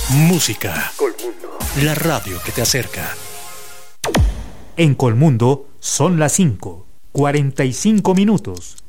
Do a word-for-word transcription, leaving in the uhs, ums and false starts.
Música. Colmundo. La radio que te acerca. En Colmundo son las cinco, cuarenta y cinco minutos.